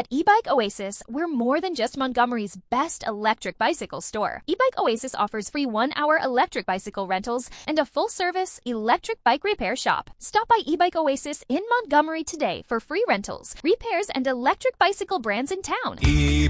At eBike Oasis, we're more than just Montgomery's best electric bicycle store. eBike Oasis offers free 1-hour electric bicycle rentals and a full-service electric bike repair shop. Stop by eBike Oasis in Montgomery today for free rentals, repairs, and electric bicycle brands in town.